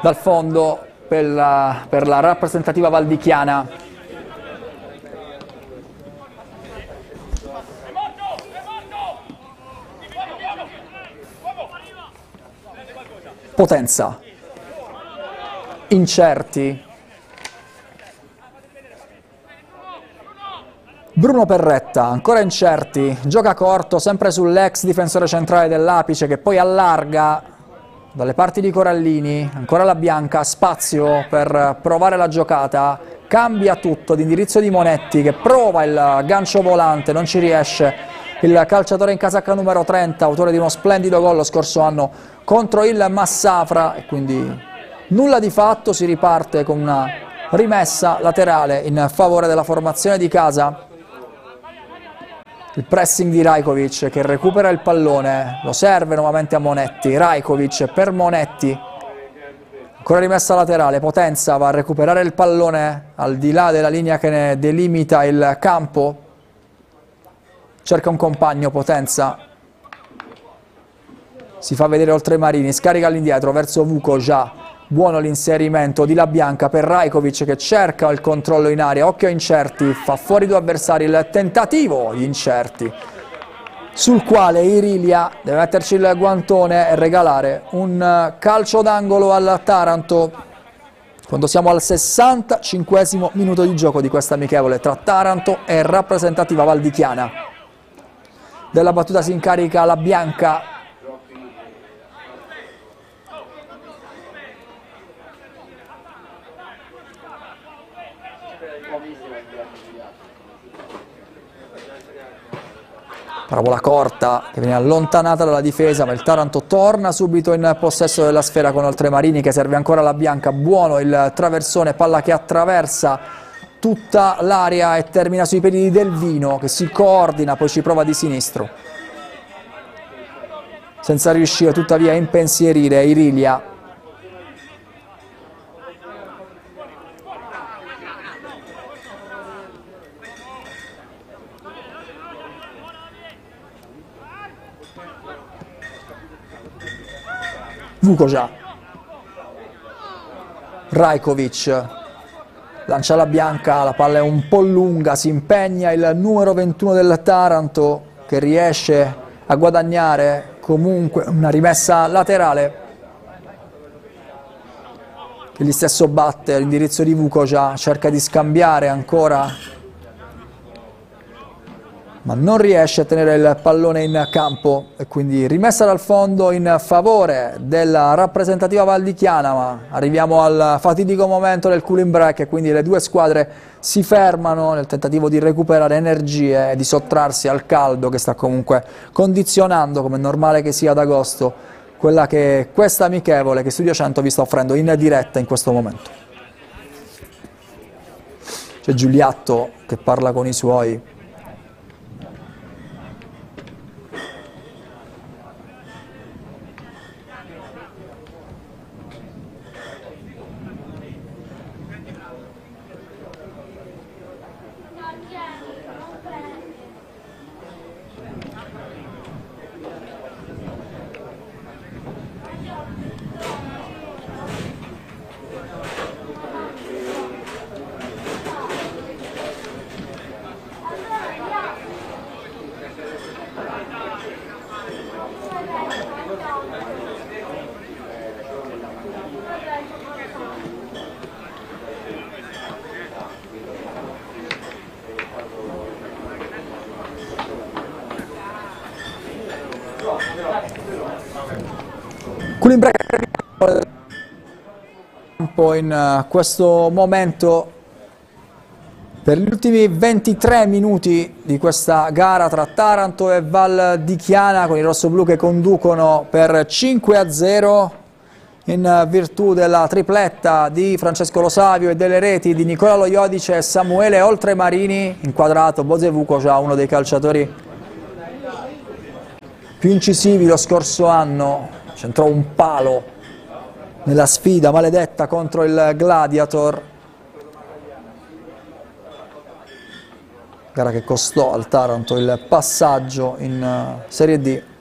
dal fondo per la rappresentativa valdichiana. Potenza, Incerti, Bruno Perretta, ancora Incerti, gioca corto sempre sull'ex difensore centrale dell'Apice che poi allarga dalle parti di Corallini, ancora la Bianca, spazio per provare la giocata, cambia tutto, l'indirizzo di Monetti che prova il gancio volante, non ci riesce, il calciatore in casacca numero 30, autore di uno splendido gol lo scorso anno contro il Massafra, e quindi nulla di fatto, si riparte con una rimessa laterale in favore della formazione di casa. Il pressing di Rajkovic che recupera il pallone, lo serve nuovamente a Monetti, Rajkovic per Monetti, ancora rimessa laterale, Potenza va a recuperare il pallone al di là della linea che ne delimita il campo, cerca un compagno Potenza, si fa vedere oltre Marini, scarica all'indietro verso Vukoja. Buono l'inserimento di La Bianca per Rajkovic che cerca il controllo in area, occhio a Incerti, fa fuori due avversari, il tentativo di Incerti, sul quale Irilia deve metterci il guantone e regalare un calcio d'angolo al Taranto, quando siamo al 65esimo minuto di gioco di questa amichevole tra Taranto e rappresentativa valdichiana. Della battuta si incarica La Bianca, parabola corta che viene allontanata dalla difesa, ma il Taranto torna subito in possesso della sfera con Oltremarini che serve ancora La Bianca, buono il traversone, palla che attraversa tutta l'area e termina sui piedi di Delvino che si coordina, poi ci prova di sinistro senza riuscire tuttavia a impensierire Irilia. Vukoja, Rajkovic, lancia La Bianca, la palla è un po' lunga, si impegna il numero 21 del Taranto che riesce a guadagnare comunque una rimessa laterale che gli stesso batte all'indirizzo di Vukoja, cerca di scambiare ancora ma non riesce a tenere il pallone in campo e quindi rimessa dal fondo in favore della rappresentativa valdichiana, ma arriviamo al fatidico momento del cooling break e quindi le due squadre si fermano nel tentativo di recuperare energie e di sottrarsi al caldo che sta comunque condizionando, come è normale che sia ad agosto, quella che questa amichevole che Studio 100 vi sta offrendo in diretta in questo momento. C'è Giuliatto che parla con i suoi. Cooling break in questo momento per gli ultimi 23 minuti di questa gara tra Taranto e Valdichiana, con i rossoblù che conducono per 5-0 in virtù della tripletta di Francesco Lo Savio e delle reti di Nicola Lo Iodice e Samuele Oltremarini, inquadrato Boze Vukoja, uno dei calciatori più incisivi lo scorso anno. Centrò un palo nella sfida maledetta contro il Gladiator, gara che costò al Taranto il passaggio in Serie D.